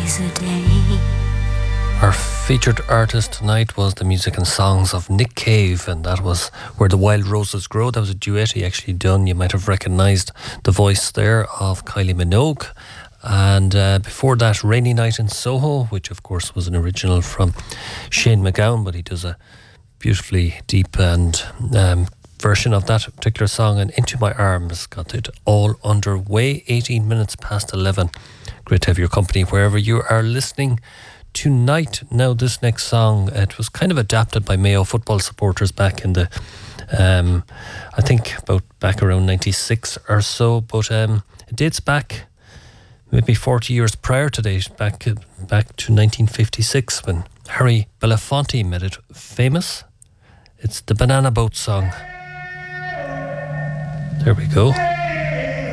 days a day. Our featured artist tonight was the music and songs of Nick Cave, and that was Where the Wild Roses Grow. That was a duet he actually done. You might have recognised the voice there of Kylie Minogue. And before that, Rainy Night in Soho, which of course was an original from Shane MacGowan, but he does a beautifully deep and version of that particular song. And Into My Arms got it all underway. 18 minutes past 11. Great to have your company wherever you are listening tonight. Now, this next song, it was kind of adapted by Mayo football supporters back in the I think back around 96 or so, but it dates back maybe 40 years prior to date, back to 1956, when Harry Belafonte made it famous. It's the Banana Boat song. There we go.